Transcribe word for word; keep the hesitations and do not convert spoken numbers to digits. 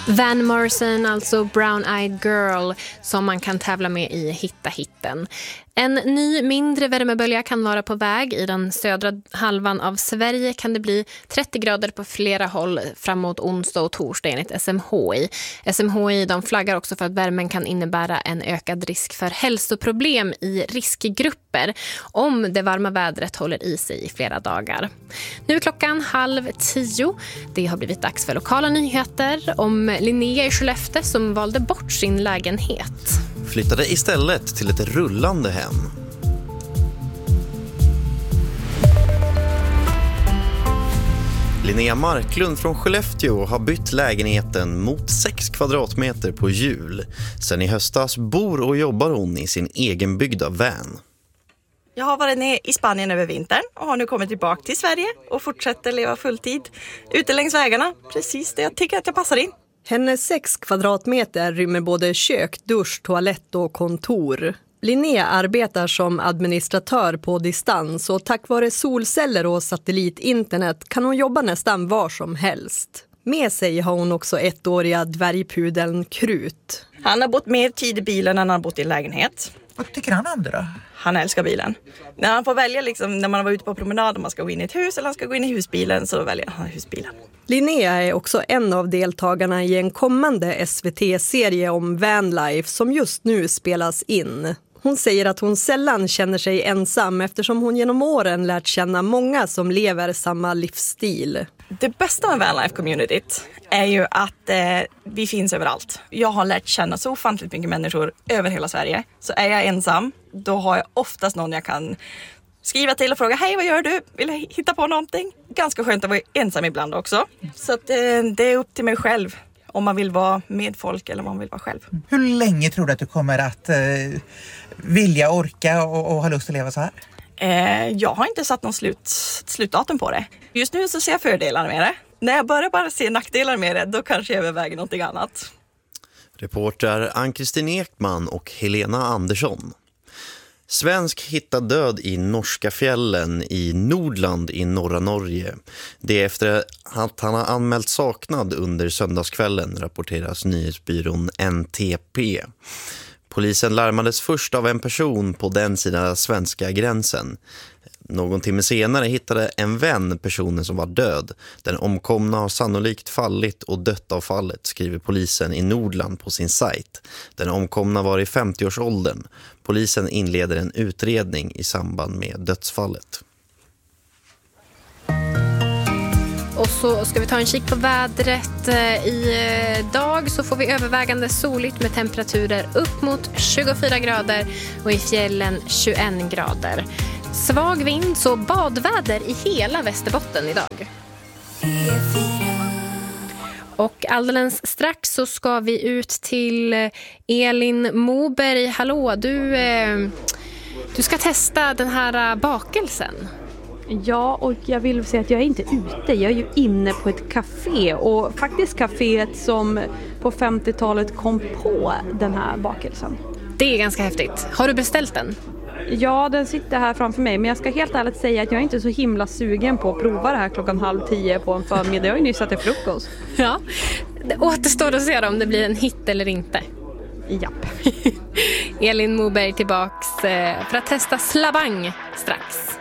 Van Morrison, alltså Brown Eyed Girl, som man kan tävla med i Hitta hitten. En ny mindre värmebölja kan vara på väg. I den södra halvan av Sverige kan det bli trettio grader på flera håll framåt onsdag och torsdag enligt S M H I. S M H I de flaggar också för att värmen kan innebära en ökad risk för hälsoproblem i riskgrupper om det varma vädret håller i sig i flera dagar. Nu är klockan halv tio. Det har blivit dags för lokala nyheter om Linnea i Skellefteå som valde bort sin lägenhet. Flyttade istället till ett rullande hem. Linnea Marklund från Skellefteå har bytt lägenheten mot sex kvadratmeter på jul. Sen i höstas bor och jobbar hon i sin egenbyggda van. Jag har varit ner i Spanien över vintern och har nu kommit tillbaka till Sverige och fortsätter leva fulltid ute längs vägarna. Precis det jag tycker att jag passar in. Hennes sex kvadratmeter rymmer både kök, dusch, toalett och kontor. Linnea arbetar som administratör på distans och tack vare solceller och satellitinternet kan hon jobba nästan var som helst. Med sig har hon också ettåriga dvärgpudeln Krut. Han har bott mer tid i bilen än han har bott i lägenhet. Vad tycker han om det då? Han älskar bilen. När han får välja liksom, när man var ute på promenad om man ska gå in i ett hus eller han ska gå in i husbilen så väljer han husbilen. Linnea är också en av deltagarna i en kommande S V T-serie om vanlife som just nu spelas in. Hon säger att hon sällan känner sig ensam eftersom hon genom åren lärt känna många som lever samma livsstil. Det bästa med vanlife-communityt är ju att eh, vi finns överallt. Jag har lärt känna så ofantligt mycket människor över hela Sverige. Så är jag ensam, då har jag oftast någon jag kan skriva till och fråga: hej, vad gör du? Vill jag hitta på någonting? Ganska skönt att vara ensam ibland också. Så att, eh, det är upp till mig själv om man vill vara med folk eller om man vill vara själv. Hur länge tror du att du kommer att eh, vilja, orka och, och ha lust att leva så här? Eh, jag har inte satt någon slut, slutdatum på det. Just nu så ser jag fördelar med det. När jag börjar bara se nackdelar med det, då kanske jag överväger någonting annat. Reporter Ann-Kristin Ekman och Helena Andersson. Svensk hittad död i norska fjällen i Nordland i norra Norge. Det är efter att han har anmält saknad under söndagskvällen, rapporteras nyhetsbyrån N T P. Polisen larmades först av en person på den sidan svenska gränsen. Någon timme senare hittade en vän personen som var död. Den omkomna har sannolikt fallit och dött av fallet, skriver polisen i Nordland på sin sajt. Den omkomna var i femtioårsåldern. Polisen inleder en utredning i samband med dödsfallet. Och så ska vi ta en kik på vädret. Idag så får vi övervägande soligt med temperaturer upp mot tjugofyra grader och i fjällen tjugoett grader. Svag vind, så badväder i hela Västerbotten idag. Och alldeles strax så ska vi ut till Elin Moberg. Hallå, du, du ska testa den här bakelsen. Ja, och jag vill säga att jag är inte ute. Jag är ju inne på ett café. Och faktiskt kaféet som på femtiotalet kom på den här bakelsen. Det är ganska häftigt. Har du beställt den? Ja, den sitter här framför mig. Men jag ska helt ärligt säga att jag är inte så himla sugen på att prova det här klockan halv tio på en förmiddag. Jag har ju nyss ätit frukost. Ja, det återstår att se om det blir en hit eller inte. Japp. Elin Moberg tillbaks för att testa Slabang strax.